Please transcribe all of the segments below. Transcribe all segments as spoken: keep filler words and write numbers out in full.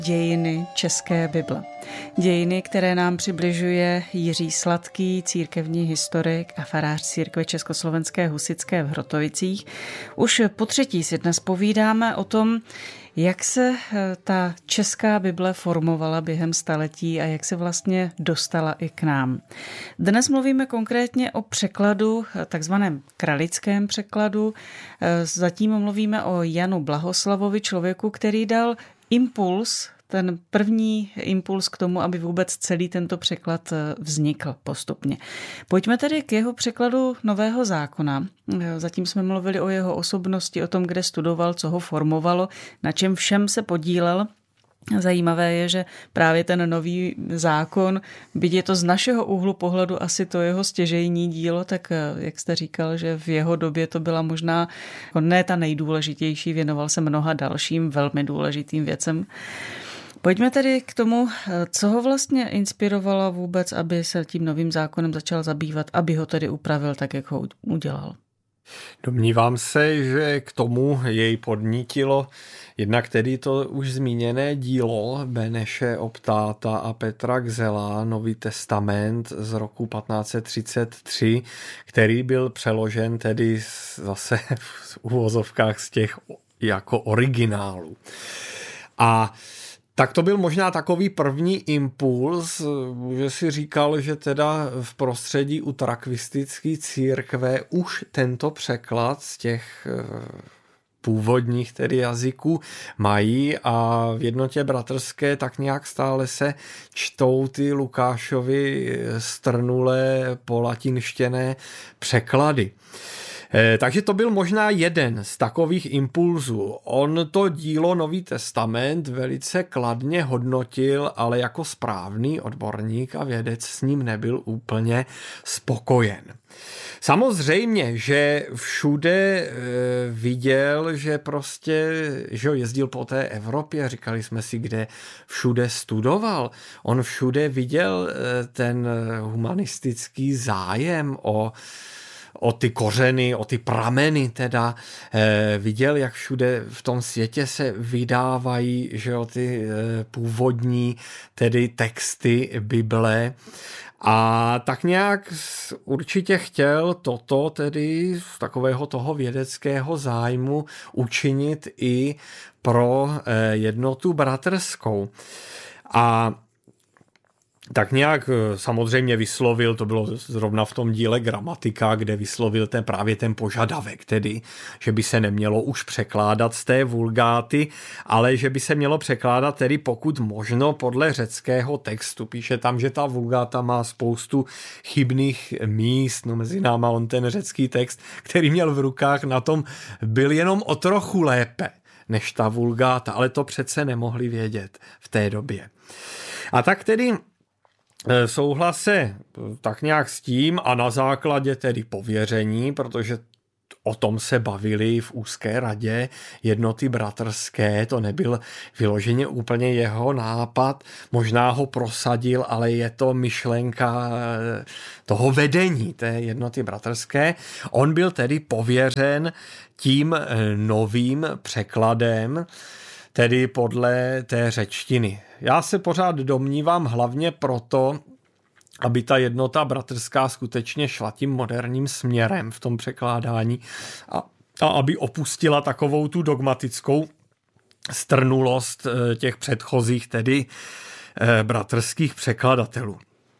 Dějiny české Bible. Dějiny, které nám přibližuje Jiří Sladký, církevní historik a farář církve Československé husitské v Hrotovicích. Už po třetí si dnes povídáme o tom, jak se ta česká Bible formovala během staletí a jak se vlastně dostala i k nám. Dnes mluvíme konkrétně o překladu, takzvaném kralickém překladu. Zatím mluvíme o Janu Blahoslavovi, člověku, který dal impuls, ten první impuls k tomu, aby vůbec celý tento překlad vznikl postupně. Pojďme tedy k jeho překladu Nového zákona. Zatím jsme mluvili o jeho osobnosti, o tom, kde studoval, co ho formovalo, na čem všem se podílel. Zajímavé je, že právě ten Nový zákon, byť je to z našeho úhlu pohledu asi to jeho stěžejní dílo, tak jak jste říkal, že v jeho době to byla možná ne ta nejdůležitější, věnoval se mnoha dalším velmi důležitým věcem. Pojďme tedy k tomu, co ho vlastně inspirovalo vůbec, aby se tím Novým zákonem začal zabývat, aby ho tedy upravil tak, jak ho udělal. Domnívám se, že k tomu jej podnítilo jednak tedy to už zmíněné dílo Beneše Optáta a Petra Gzela, Nový testament z roku patnáct set třicet tři, který byl přeložen tedy zase v uvozovkách z těch jako originálů. A tak to byl možná takový první impuls, že si říkal, že teda v prostředí utrakvistické církve už tento překlad z těch původních tedy jazyků mají a v Jednotě bratrské tak nějak stále se čtou ty Lukášovy strnulé polatinštěné překlady. Takže to byl možná jeden z takových impulzů. On to dílo Nový testament velice kladně hodnotil, ale jako správný odborník a vědec s ním nebyl úplně spokojen. Samozřejmě, že všude viděl, že prostě že jezdil po té Evropě, říkali jsme si, kde všude studoval. On všude viděl ten humanistický zájem o o ty kořeny, o ty prameny teda, eh, viděl, jak všude v tom světě se vydávají, že o ty eh, původní tedy texty Bible a tak nějak určitě chtěl toto tedy z takového toho vědeckého zájmu učinit i pro eh, Jednotu bratrskou. A tak nějak samozřejmě vyslovil, to bylo zrovna v tom díle Gramatika, kde vyslovil ten právě ten požadavek, tedy, že by se nemělo už překládat z té vulgáty, ale že by se mělo překládat tedy pokud možno podle řeckého textu. Píše tam, že ta vulgáta má spoustu chybných míst, no mezi náma on ten řecký text, který měl v rukách, na tom byl jenom o trochu lépe než ta vulgáta, ale to přece nemohli vědět v té době. A tak tedy souhlase tak nějak s tím a na základě tedy pověření, protože o tom se bavili v úzké radě Jednoty bratrské, to nebyl vyloženě úplně jeho nápad, možná ho prosadil, ale je to myšlenka toho vedení té Jednoty bratrské. On byl tedy pověřen tím novým překladem, tedy podle té řečtiny. Já se pořád domnívám hlavně proto, aby ta Jednota bratrská skutečně šla tím moderním směrem v tom překládání a, a aby opustila takovou tu dogmatickou strnulost těch předchozích, tedy bratrských překladatelů.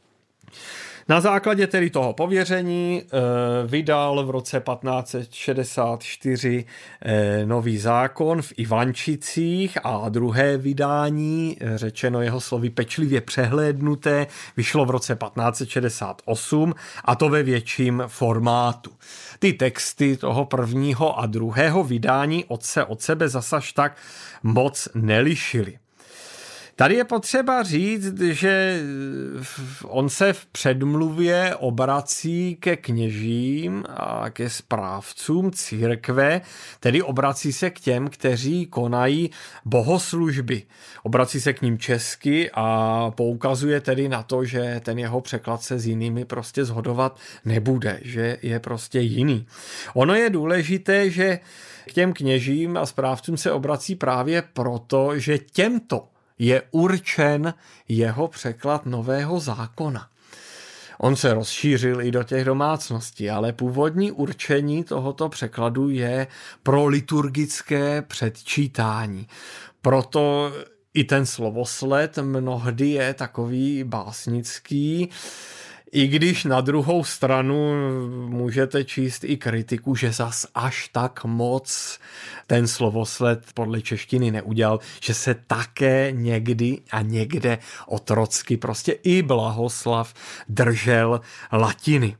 Na základě tedy toho pověření vydal v roce patnáct set šedesát čtyři Nový zákon v Ivančicích a druhé vydání, řečeno jeho slovy pečlivě přehlédnuté, vyšlo v roce patnáct set šedesát osm a to ve větším formátu. Ty texty toho prvního a druhého vydání od se od sebe zasaž tak moc nelišily. Tady je potřeba říct, že on se v předmluvě obrací ke kněžím a ke správcům církve, tedy obrací se k těm, kteří konají bohoslužby. Obrací se k ním česky a poukazuje tedy na to, že ten jeho překlad se s jinými prostě shodovat nebude, že je prostě jiný. Ono je důležité, že k těm kněžím a správcům se obrací právě proto, že těmto je určen jeho překlad Nového zákona. On se rozšířil i do těch domácností, ale původní určení tohoto překladu je pro liturgické předčítání. Proto i ten slovosled mnohdy je takový básnický, i když na druhou stranu můžete číst i kritiku, že zas až tak moc ten slovosled podle češtiny neudělal, že se také někdy a někde otrocky prostě i Blahoslav držel latiny.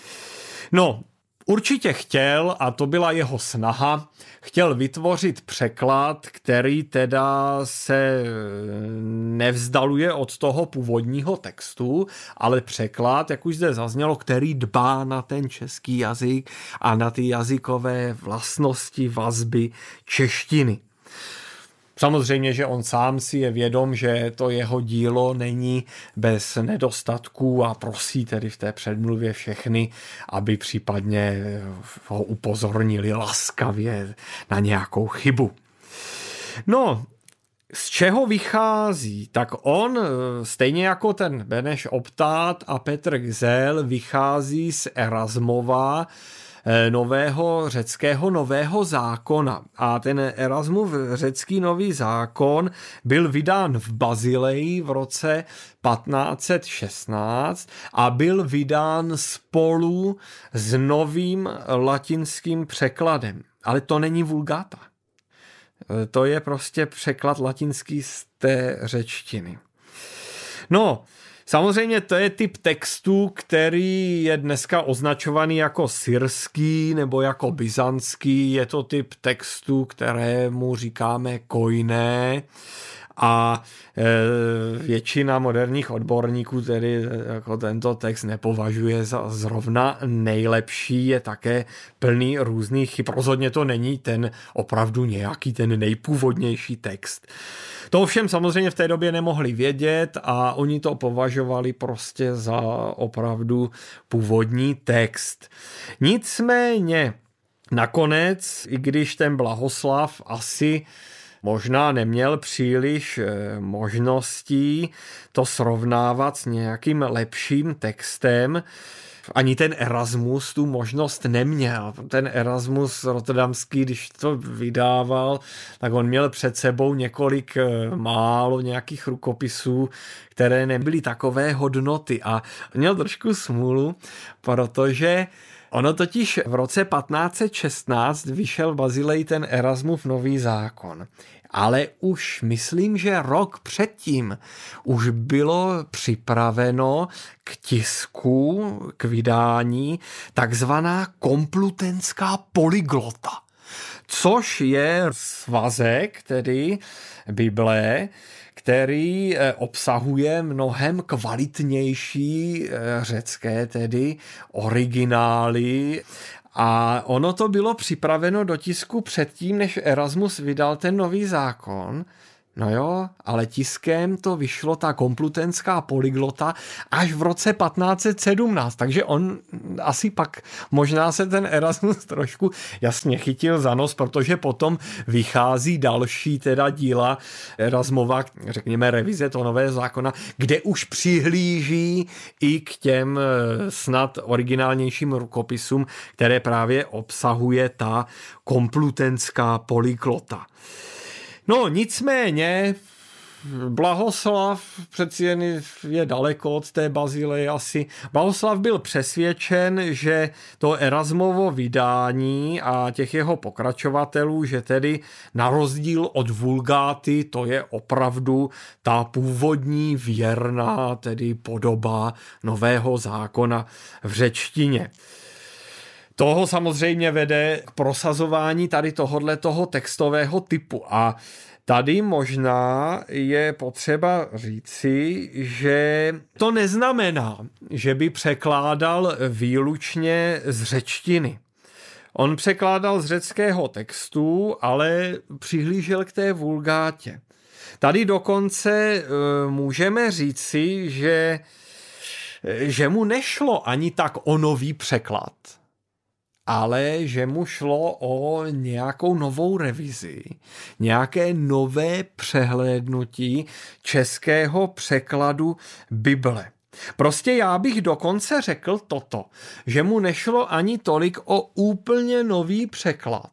No, určitě chtěl, a to byla jeho snaha, chtěl vytvořit překlad, který teda se nevzdaluje od toho původního textu, ale překlad, jak už zde zaznělo, který dbá na ten český jazyk a na ty jazykové vlastnosti, vazby češtiny. Samozřejmě, že on sám si je vědom, že to jeho dílo není bez nedostatků a prosí tedy v té předmluvě všechny, aby případně ho upozornili laskavě na nějakou chybu. No, z čeho vychází? Tak on, stejně jako ten Beneš Optát a Petr Gzel, vychází z Erasmova nového řeckého nového zákona. A ten Erasmův řecký nový zákon byl vydán v Bazileji v roce patnáct set šestnáct a byl vydán spolu s novým latinským překladem. Ale to není vulgáta. To je prostě překlad latinský z té řečtiny. No, samozřejmě to je typ textu, který je dneska označovaný jako syrský nebo jako byzantský. Je to typ textu, kterému říkáme koiné, a většina moderních odborníků tedy jako tento text nepovažuje za zrovna nejlepší, je také plný různých chyb. Rozhodně to není ten opravdu nějaký ten nejpůvodnější text. To ovšem samozřejmě v té době nemohli vědět a oni to považovali prostě za opravdu původní text. Nicméně nakonec, i když ten Blahoslav asi možná neměl příliš možností to srovnávat s nějakým lepším textem, ani ten Erasmus tu možnost neměl. Ten Erasmus rotterdamský, když to vydával, tak on měl před sebou několik málo nějakých rukopisů, které nebyly takové hodnoty, a měl trošku smůlu, protože ono totiž v roce patnáct set šestnáct vyšel v Bazileji ten Erasmův nový zákon. Ale už myslím, že rok předtím už bylo připraveno k tisku, k vydání takzvaná komplutenská polyglota, což je svazek, tedy Bible, který obsahuje mnohem kvalitnější řecké, tedy originály. A ono to bylo připraveno do tisku předtím, než Erasmus vydal ten nový zákon. No jo, ale tiskem to vyšlo, ta komplutenská polyglota, až v roce patnáct set sedmnáct, takže on asi pak možná se ten Erasmus trošku jasně chytil za nos, protože potom vychází další teda díla Erasmova, řekněme revize toho nového zákona, kde už přihlíží i k těm snad originálnějším rukopisům, které právě obsahuje ta komplutenská polyglota. No nicméně Blahoslav přeci jen je daleko od té Bazileje asi. Blahoslav byl přesvědčen, že to Erasmovo vydání a těch jeho pokračovatelů, že tedy na rozdíl od vulgáty, to je opravdu ta původní věrná tedy podoba nového zákona v řečtině. Toho samozřejmě vede k prosazování tady tohoto textového typu. A tady možná je potřeba říci, že to neznamená, že by překládal výlučně z řečtiny. On překládal z řeckého textu, ale přihlížel k té vulgátě. Tady dokonce můžeme říci, že, že mu nešlo ani tak o nový překlad, ale že mu šlo o nějakou novou revizi, nějaké nové přehlédnutí českého překladu Bible. Prostě já bych dokonce řekl toto, že mu nešlo ani tolik o úplně nový překlad,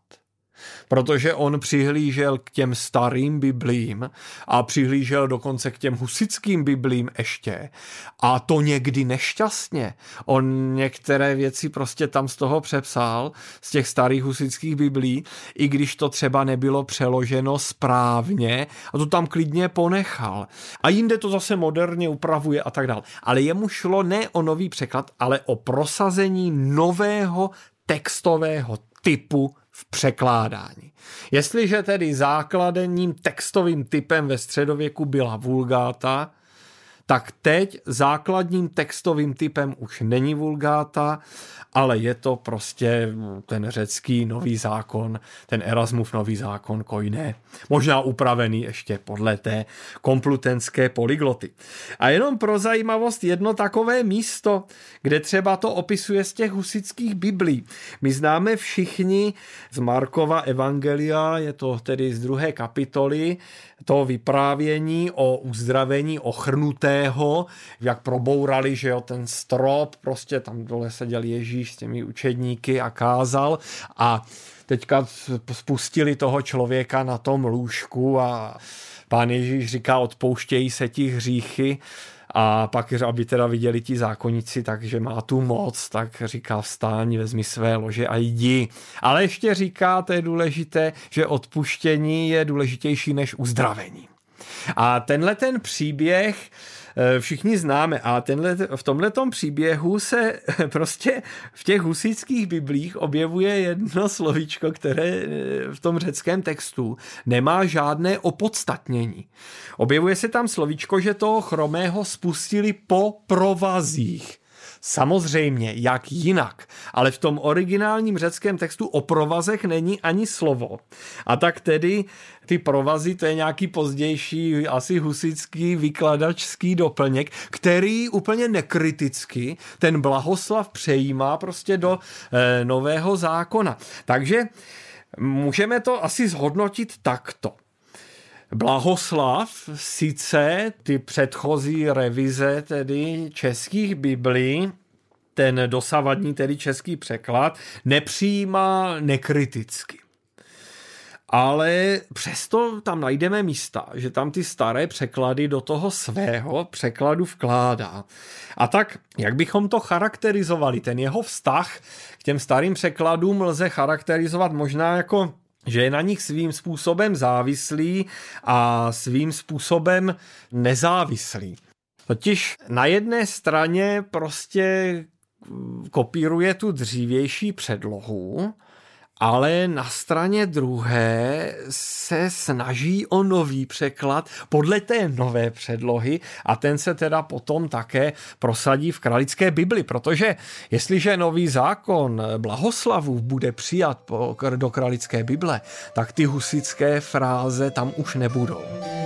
protože on přihlížel k těm starým biblím a přihlížel dokonce k těm husitským biblím ještě. A to někdy nešťastně. On některé věci prostě tam z toho přepsal, z těch starých husitských biblí, i když to třeba nebylo přeloženo správně, a to tam klidně ponechal. A jinde to zase moderně upravuje a tak dále. Ale jemu šlo ne o nový překlad, ale o prosazení nového textového typu v překládání. Jestliže tedy základním textovým typem ve středověku byla vulgáta, tak teď základním textovým typem už není vulgáta, ale je to prostě ten řecký nový zákon, ten Erasmův nový zákon Koiné, možná upravený ještě podle té komplutenské polygloty. A jenom pro zajímavost jedno takové místo, kde třeba to opisuje z těch husitských biblí. My známe všichni z Markova evangelia, je to tedy z druhé kapitoly, to vyprávění o uzdravení ochrnutého, jak probourali, že jo, ten strop, prostě tam dole seděl Ježíš s těmi učedníky a kázal a teďka spustili toho člověka na tom lůžku a pán Ježíš říká, odpouštějí se ti hříchy. A pak, aby teda viděli ti zákonníci, takže má tu moc, tak říká vstáň, vezmi své lože a jdi. Ale ještě říká, to je důležité, že odpuštění je důležitější než uzdravení. A tenhle ten příběh všichni známe a tenhle, v tomhletom příběhu se prostě v těch husitských biblích objevuje jedno slovíčko, které v tom řeckém textu nemá žádné opodstatnění. Objevuje se tam slovíčko, že toho chromého spustili po provazích. Samozřejmě, jak jinak, ale v tom originálním řeckém textu o provazech není ani slovo. A tak tedy ty provazy, to je nějaký pozdější, asi husitský vykladačský doplněk, který úplně nekriticky ten Blahoslav přejímá prostě do e, nového zákona. Takže můžeme to asi zhodnotit takto. Blahoslav sice ty předchozí revize tedy českých biblí, ten dosavadní tedy český překlad, nepřijímá nekriticky. Ale přesto tam najdeme místa, že tam ty staré překlady do toho svého překladu vkládá. A tak, jak bychom to charakterizovali? Ten jeho vztah k těm starým překladům lze charakterizovat možná jako, že je na nich svým způsobem závislý a svým způsobem nezávislý. Totiž na jedné straně prostě kopíruje tu dřívější předlohu, ale na straně druhé se snaží o nový překlad podle té nové předlohy a ten se teda potom také prosadí v kralické Bibli, protože jestliže nový zákon Blahoslavův bude přijat do kralické Bible, tak ty husitské fráze tam už nebudou.